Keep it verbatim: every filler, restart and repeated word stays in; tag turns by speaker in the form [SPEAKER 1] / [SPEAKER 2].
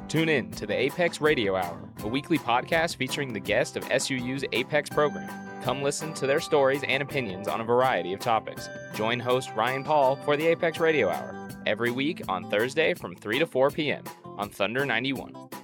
[SPEAKER 1] Tune in to the Apex Radio Hour, a weekly podcast featuring the guest of S U U's Apex program. Come listen to their stories and opinions on a variety of topics. Join host Ryan Paul for the Apex Radio Hour every week on Thursday from three to four p.m. on Thunder ninety-one.